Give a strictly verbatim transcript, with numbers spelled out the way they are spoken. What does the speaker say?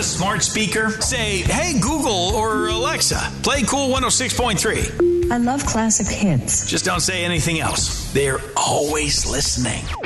smart speaker? Say, hey, Google or Alexa, play Cool one oh six point three. I love classic hits. Just don't say anything else. They're always listening.